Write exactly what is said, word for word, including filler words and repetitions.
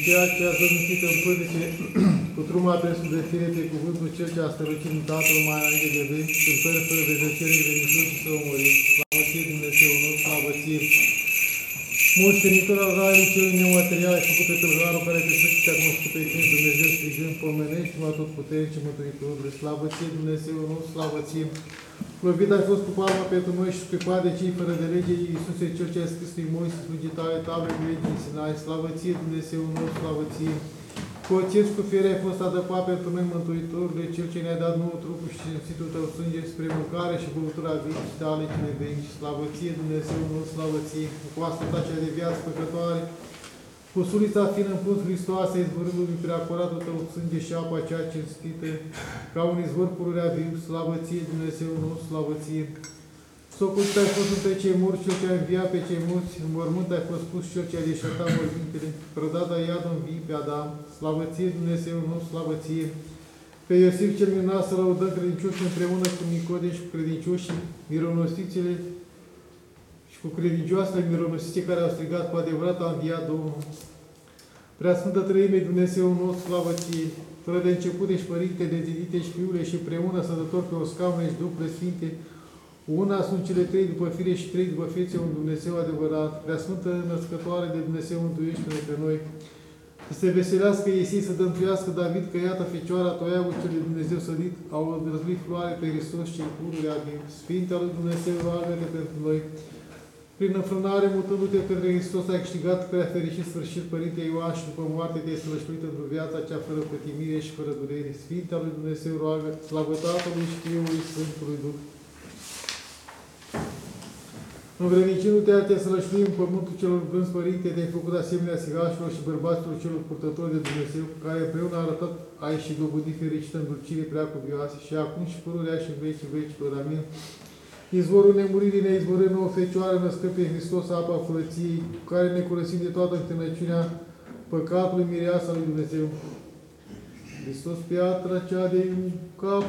ceea ce a zămislit în pârnice cu truma presul de fire pe cuvântul cel ce a strălucit în Tatăl mai înainte de veci, cântări fără de zăcere, credincios și să o mări. Slavă ție, Dumnezeu nostru, slavă ție! Moștenitor al raiului cel nematerial, ai făcut pe tâlharul care te făcut și te-a cunoscut pe tine, Dumnezeu strigând, pomenește-mă atotputernice, Mântuitorule, slavă ție, Dumnezeu nostru, slavă ție! Lovit ai fost cu palma pentru noi și scuipat de cei fără de lege, Iisuse, Cel ce a scris lui Moise, slujitare tale cu legii în Sinai, slavă ție, Dumnezeu nostru, slavă ție! Cu oțet și cu fiere ai fost adăpat pentru noi, Mântuitorule, Cel ce ne-a dat nouă trupul și simțitul tău sânge spre mâncare și băutura vieții tale cele veci, slavă ție, Dumnezeu nostru, slavă ție! Cu asta ta cea de viață păcătoare, cu sulița fină în punct Hristoase, izvorându-mi preacuratul tău sânge și apa cea cinstită, ca un izvor pururea viu, slavă ție, Dumnezeu nostru, slavă ție! Socotit ai fost între cei morți, Cel ce a înviat pe cei morți, în mormânt ai fost pus, Cel ce a deșertat mormintele, prădat ai iad în vii pe Adam, slavă ție, Dumnezeu nostru, slavă ție! Pe Iosif cel minunat să lăudăm credincioși împreună cu Nicodem și cu credincioșii mironosițele și cu credincioasele mironosițe care au strigat cu adevărat a înviat Domnul. Preasfântă Trăime, Dumnezeu nostru, slavă ție! Fără de început ești Părinte, de zidite și Fiule și împreună sădător pe o scaună ești duple sfinte, una sunt cele trei după fire și trei după fețe, un Dumnezeu adevărat. Preasfântă Născătoare de Dumnezeu, mântuiește-ne pe noi. Să se veselească Iisii, să dămtuiască David, că iată Fecioara toiagul cel de Dumnezeu sădit, au răzlit floare pe Hristos cel pururea din Sfintele lui Dumnezeu, roagă-te pentru noi. Prin înfrânare, mutându-te către Hristos, ai câștigat prea fericit sfârșit, Părinte Ioan, și după moarte te-ai sfârșit într-o viața cea fără pătimire și fără durere. Sfintele lui Dumnezeu, roagă, slavă Tatălui și Fiului și Sfântului Duh. Învrednicindu-te a te slășluim în pământul celor blânzi, Părinte, te-ai făcut asemenea sigașilor și bărbaților celor purtători de Dumnezeu, care împreună a arătat ai și dobândit fericită îndulcire prea cuvioasă, și acum și pururea și în vecii vecilor. Amin. Izvorul nemuririi ne izvorând nouă Fecioară, născă pe Hristos apa curăției, cu care ne curățim de toată întinăciunea păcatului, mireasa lui Dumnezeu. Hristos, piatra cea de cap